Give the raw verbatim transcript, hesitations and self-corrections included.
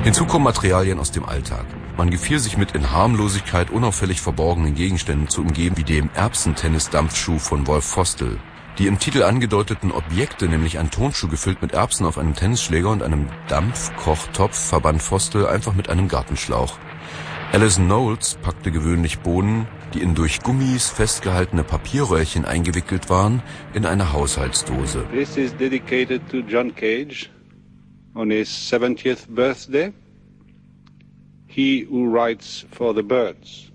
Hinzu kommen Materialien aus dem Alltag. Man gefiel sich mit in Harmlosigkeit unauffällig verborgenen Gegenständen zu umgeben, wie dem Erbsentennis-Dampfschuh von Wolf Vostel. Die im Titel angedeuteten Objekte, nämlich ein Tonschuh gefüllt mit Erbsen auf einem Tennisschläger und einem Dampfkochtopf, verband Vostel einfach mit einem Gartenschlauch. Alison Knowles packte gewöhnlich Bohnen, die in durch Gummis festgehaltene Papierröhrchen eingewickelt waren, in eine Haushaltsdose. This is dedicated to John Cage on his seventieth birthday. He who writes for the birds.